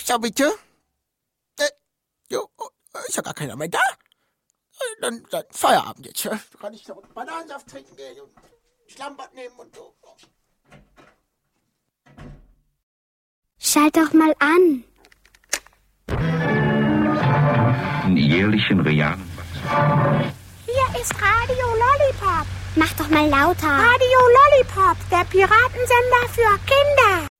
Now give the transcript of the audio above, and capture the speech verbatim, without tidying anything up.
Ja, bitte? Äh, jo, ist ja gar keiner mehr da. Äh, Dann, dann Feierabend jetzt. Ja? Kann ich noch Bananensaft trinken gehen und Schlammbad nehmen und so. Schalt doch mal an. Einen jährlichen realen Wachstum. Hier ist Radio Lollipop. Mach doch mal lauter. Radio Lollipop, der Piratensender für Kinder.